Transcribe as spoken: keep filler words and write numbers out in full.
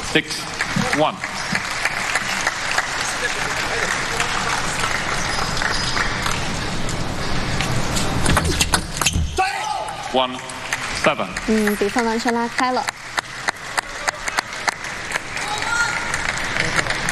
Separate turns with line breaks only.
six, one. One, seven.
嗯，比分完全拉开了。